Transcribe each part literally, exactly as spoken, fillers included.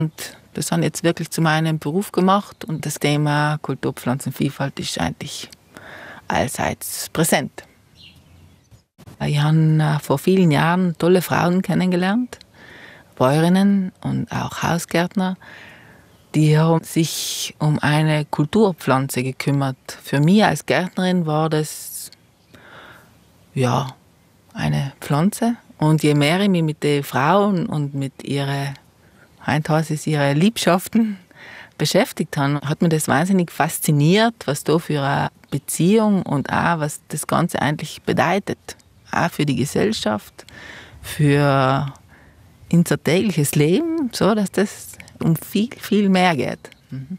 Und das habe ich jetzt wirklich zu meinem Beruf gemacht und das Thema Kulturpflanzenvielfalt ist eigentlich allseits präsent. Ich habe vor vielen Jahren tolle Frauen kennengelernt, Bäuerinnen und auch Hausgärtner, die haben sich um eine Kulturpflanze gekümmert. Für mich als Gärtnerin war das ja eine Pflanze. Und je mehr ich mich mit den Frauen und mit ihren, ihre Liebschaften beschäftigt habe, hat mich das wahnsinnig fasziniert, was da für eine Beziehung und auch was das Ganze eigentlich bedeutet. Auch für die Gesellschaft, für unser tägliches Leben, so dass das um viel, viel mehr geht. Mhm.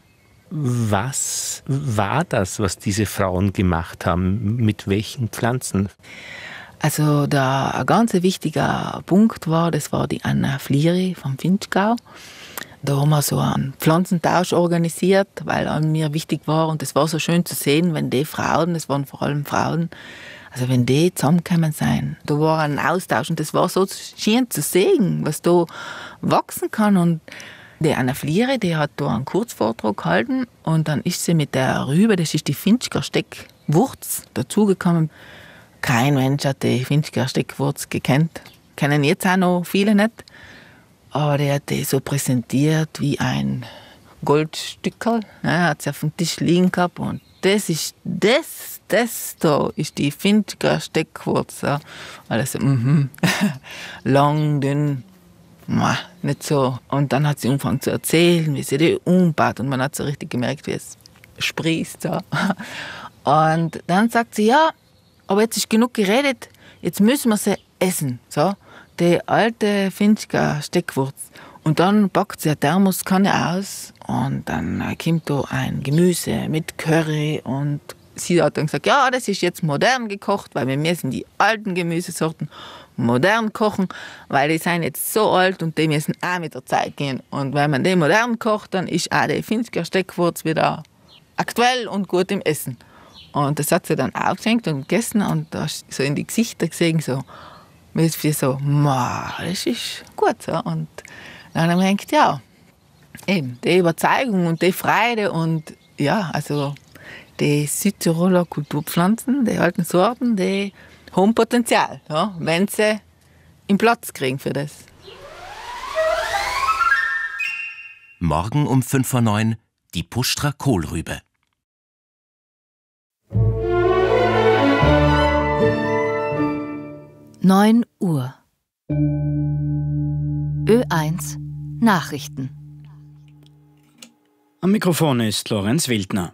Was war das, was diese Frauen gemacht haben? Mit welchen Pflanzen? Also der, ein ganz wichtiger Punkt war, das war die Anna Flieri vom Vinschgau. Da haben wir so einen Pflanzentausch organisiert, weil an mir wichtig war. Und es war so schön zu sehen, wenn die Frauen, das waren vor allem Frauen, also wenn die zusammengekommen sind, da war ein Austausch und das war so schön zu sehen, was da wachsen kann. Und die Anna Flieri, die hat da einen Kurzvortrag gehalten und dann ist sie mit der Rübe, das ist die Finchker Steckwurz, dazugekommen. Kein Mensch hat die Finchker Steckwurz gekannt. Kennen jetzt auch noch viele nicht. Aber der hat die so präsentiert wie ein Goldstückerl. Ja, hat sie auf dem Tisch liegen gehabt und das ist das, das da ist die Finchker Steckwurz. Ja. Alles so, mhm. Lang, dünn, nicht so. Und dann hat sie angefangen zu erzählen, wie sie die umbaut und man hat so richtig gemerkt, wie es sprießt. Ja. Und dann sagt sie, ja, aber jetzt ist genug geredet, jetzt müssen wir sie essen. So, die alte Finchker Steckwurz. Und dann packt sie eine Thermoskanne aus und dann kommt da ein Gemüse mit Curry und sie hat dann gesagt, ja, das ist jetzt modern gekocht, weil wir müssen die alten Gemüsesorten modern kochen, weil die sind jetzt so alt und die müssen auch mit der Zeit gehen. Und wenn man die modern kocht, dann ist auch die Finchker Steckwurz wieder aktuell und gut im Essen. Und das hat sie dann aufgehängt und gegessen und da so in die Gesichter gesehen, so, wie so, das ist gut. So. Und dann haben wir gedacht, ja, eben, die Überzeugung und die Freude und ja, also die Südtiroler Kulturpflanzen, die alten Sorten, die haben Potenzial, ja, wenn sie einen Platz kriegen für das. Morgen um fünf vor neun die Puschtra Kohlrübe. neun Uhr. Ö eins Nachrichten. Am Mikrofon ist Lorenz Wildner.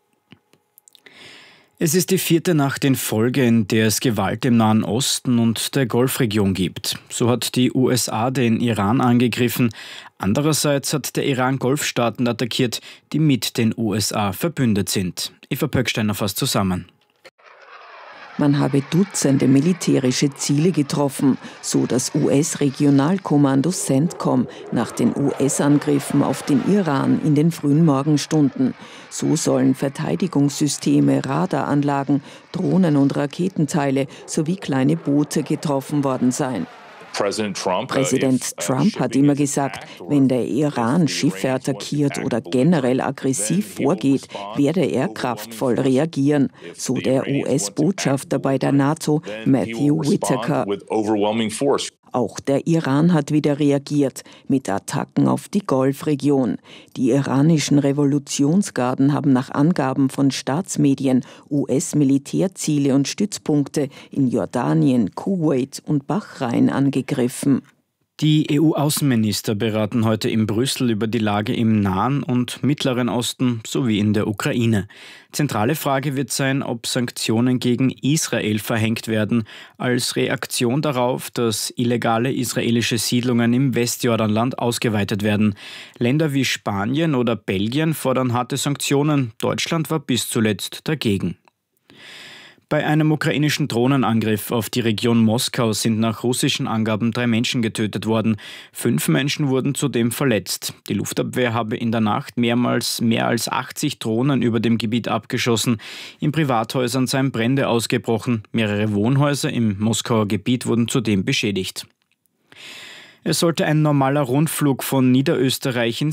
Es ist die vierte Nacht in Folge, in der es Gewalt im Nahen Osten und der Golfregion gibt. So hat die U S A den Iran angegriffen. Andererseits hat der Iran Golfstaaten attackiert, die mit den U S A verbündet sind. Eva Pöcksteiner fasst zusammen. Man habe Dutzende militärische Ziele getroffen, so das U S-Regionalkommando CENTCOM nach den U S-Angriffen auf den Iran in den frühen Morgenstunden. So sollen Verteidigungssysteme, Radaranlagen, Drohnen und Raketenteile sowie kleine Boote getroffen worden sein. Präsident Trump hat immer gesagt, wenn der Iran Schiffe attackiert oder generell aggressiv vorgeht, werde er kraftvoll reagieren, so der U S-Botschafter bei der NATO Matthew Whitaker. Auch der Iran hat wieder reagiert mit Attacken auf die Golfregion. Die iranischen Revolutionsgarden haben nach Angaben von Staatsmedien U S-Militärziele und Stützpunkte in Jordanien, Kuwait und Bahrain angegriffen. Die E U-Außenminister beraten heute in Brüssel über die Lage im Nahen und Mittleren Osten sowie in der Ukraine. Zentrale Frage wird sein, ob Sanktionen gegen Israel verhängt werden, als Reaktion darauf, dass illegale israelische Siedlungen im Westjordanland ausgeweitet werden. Länder wie Spanien oder Belgien fordern harte Sanktionen. Deutschland war bis zuletzt dagegen. Bei einem ukrainischen Drohnenangriff auf die Region Moskau sind nach russischen Angaben drei Menschen getötet worden. Fünf Menschen wurden zudem verletzt. Die Luftabwehr habe in der Nacht mehrmals mehr als achtzig Drohnen über dem Gebiet abgeschossen. In Privathäusern seien Brände ausgebrochen. Mehrere Wohnhäuser im Moskauer Gebiet wurden zudem beschädigt. Es sollte ein normaler Rundflug von Niederösterreich ins